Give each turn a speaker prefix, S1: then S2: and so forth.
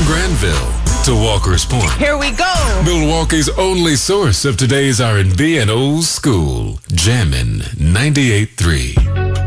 S1: Granville to Walker's Point.
S2: Here we go.
S1: Milwaukee's only source of today's R&B and old school. Jammin' 98.3.